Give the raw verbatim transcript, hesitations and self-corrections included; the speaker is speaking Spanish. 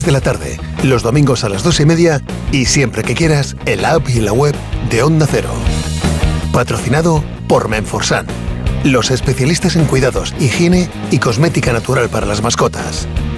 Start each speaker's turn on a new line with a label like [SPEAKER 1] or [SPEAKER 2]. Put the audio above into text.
[SPEAKER 1] de la tarde, los domingos a las dos y media y siempre que quieras en la app y en la web de Onda Cero. Patrocinado por Menforsan, los especialistas en cuidados, higiene y cosmética natural para las mascotas.